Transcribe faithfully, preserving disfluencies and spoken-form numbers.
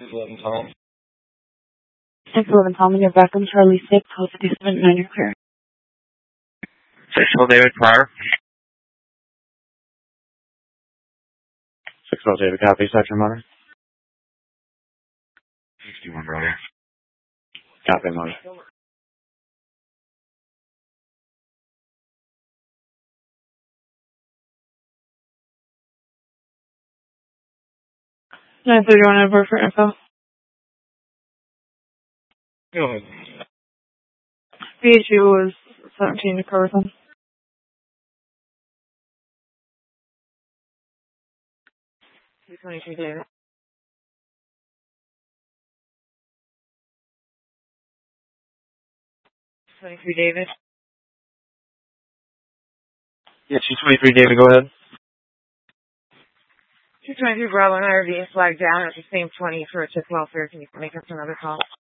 eleven Tom. six eleven Tom, and you're back on Charlie six, host fifty-seven, nine, you're clear. six twelve David Pryor. six twelve David, copy, section mother. sixty-one, brother. Copy, mother. nine thirty-one, over for info. Go ahead. B H U was seventeen to Carson. two twenty-three, David. twenty-three, David. Yeah, two twenty-three, David, go ahead. two twenty-three, Bravo, and I are being flagged down at the same twenty for a check welfare. Can you make us another call?